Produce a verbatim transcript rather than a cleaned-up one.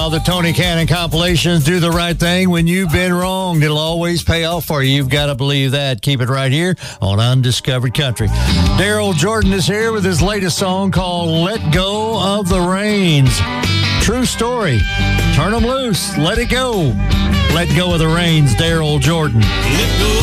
while the Tony Cannon compilations do the right thing. When you've been wronged, it'll always pay off for you. You've got to believe that. Keep it right here on Undiscovered Country. Daryl Jordan is here with his latest song called Let Go of the Reins. True story. Turn them loose. Let it go. Let go of the reins, Daryl Jordan. Let go